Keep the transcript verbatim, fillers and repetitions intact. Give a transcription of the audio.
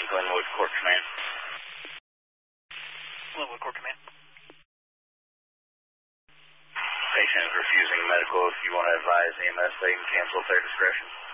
Glenwood Court Command. Glenwood Court Command. Patient is refusing medical. If you want to advise E M S, they can cancel at their discretion.